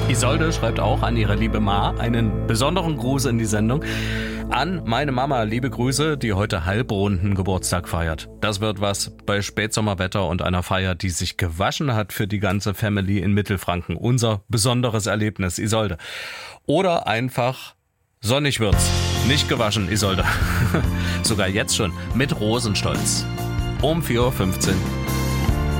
Isolde schreibt auch an ihre liebe Ma einen besonderen Gruß in die Sendung. An meine Mama, liebe Grüße, die heute halbrunden Geburtstag feiert. Das wird was bei Spätsommerwetter und einer Feier, die sich gewaschen hat für die ganze Family in Mittelfranken. Unser besonderes Erlebnis, Isolde. Oder einfach sonnig wird's. Nicht gewaschen, Isolde. Sogar jetzt schon mit Rosenstolz. Um 4:15 Uhr.